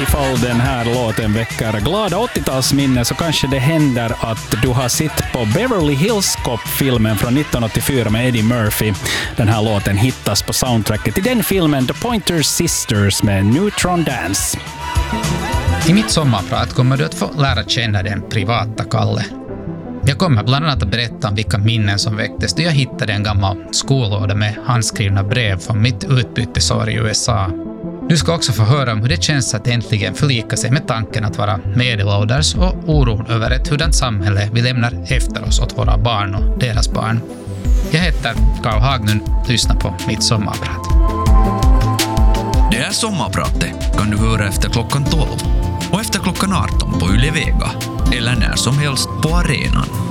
ifall den här låten väcker glada 80-talsminnen så kanske det händer att du har sett på Beverly Hills Cop-filmen från 1984 med Eddie Murphy. Den här låten hittas på soundtracket i den filmen The Pointer Sisters med Neutron Dance. I mitt sommarprat kommer du att få lära känna den privata Kalle. Jag kommer bland annat att berätta om vilka minnen som väcktes då jag hittade en gammal skollåda med handskrivna brev från mitt utbytesår i USA. Du ska också få höra om hur det känns att äntligen förlika sig med tanken att vara medelålders och oron över ett hurdant samhälle vi lämnar efter oss åt våra barn och deras barn. Jag heter Carl Haglund, lyssna på mitt sommarprat. Det här sommarpratet kan du höra efter klockan 12 och efter klockan 18 på Yle Vega eller när som helst på arenan.